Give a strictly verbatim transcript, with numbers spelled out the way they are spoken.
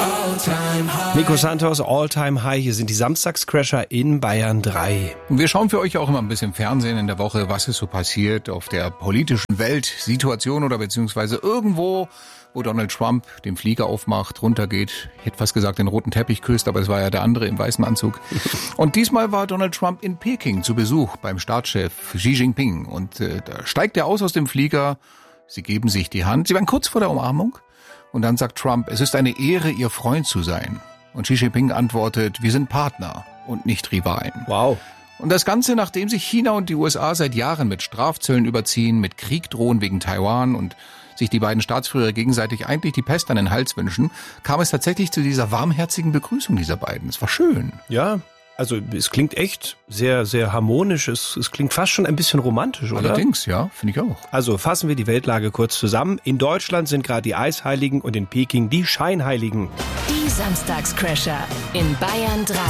Nico Santos, All-Time High. Hier sind die Samstagscrasher in Bayern drei. Und wir schauen für euch auch immer ein bisschen Fernsehen in der Woche, was ist so passiert auf der politischen Weltsituation oder beziehungsweise irgendwo, wo Donald Trump den Flieger aufmacht, runtergeht. Ich hätte fast gesagt, den roten Teppich küsst, aber es war ja der andere im weißen Anzug. Und diesmal war Donald Trump in Peking zu Besuch beim Staatschef Xi Jinping. Und äh, da steigt er aus aus dem Flieger. Sie geben sich die Hand. Sie waren kurz vor der Umarmung. Und dann sagt Trump, es ist eine Ehre, Ihr Freund zu sein. Und Xi Jinping antwortet, wir sind Partner und nicht Rivalen. Wow. Und das Ganze, nachdem sich China und die U S A seit Jahren mit Strafzöllen überziehen, mit Krieg drohen wegen Taiwan und sich die beiden Staatsführer gegenseitig eigentlich die Pest an den Hals wünschen, kam es tatsächlich zu dieser warmherzigen Begrüßung dieser beiden. Es war schön. Ja, also es klingt echt sehr, sehr harmonisch. Es, es klingt fast schon ein bisschen romantisch, oder? Allerdings, ja, finde ich auch. Also fassen wir die Weltlage kurz zusammen. In Deutschland sind gerade die Eisheiligen und in Peking die Scheinheiligen. Die Samstagscrasher in Bayern drei.